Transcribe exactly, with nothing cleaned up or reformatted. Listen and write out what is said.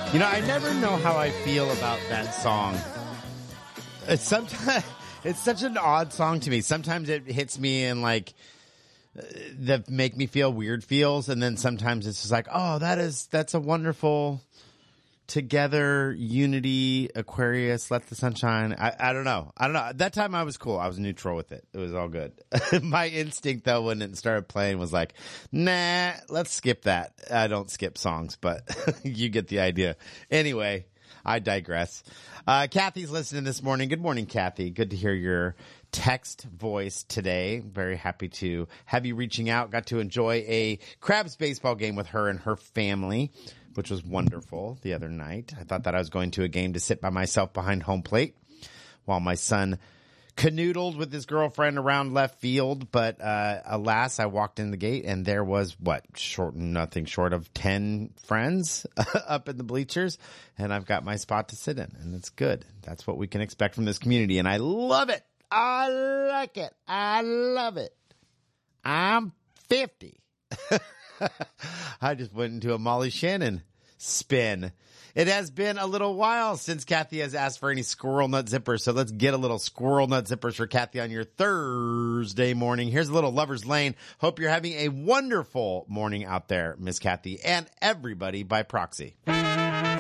You know, I never know how I feel about that song. It's sometimes it's such an odd song to me. Sometimes it hits me in like that make me feel weird feels, and then sometimes it's just like, oh, that is that's a wonderful together unity Aquarius. Let the sunshine. I, I don't know. I don't know. That time I was cool. I was neutral with it. It was all good. My instinct though, when it started playing, was like, nah, let's skip that. I don't skip songs, but you get the idea. Anyway, I digress. Uh, Kathy's listening this morning. Good morning, Kathy. Good to hear your text voice today. Very happy to have you reaching out. Got to enjoy a Crabs baseball game with her and her family, which was wonderful the other night. I thought that I was going to a game to sit by myself behind home plate while my son canoodled with his girlfriend around left field. But uh, alas, I walked in the gate and there was what short, nothing short of ten friends up in the bleachers, and I've got my spot to sit in, and it's good. That's what we can expect from this community, and I love it. I like it. I love it. I'm fifty. I just went into a Molly Shannon spin. It has been a little while since Kathy has asked for any squirrel nut zippers, so let's get a little squirrel nut zippers for Kathy on your Thursday morning. Here's a little Lover's Lane. Hope you're having a wonderful morning out there, Miss Kathy, and everybody by proxy.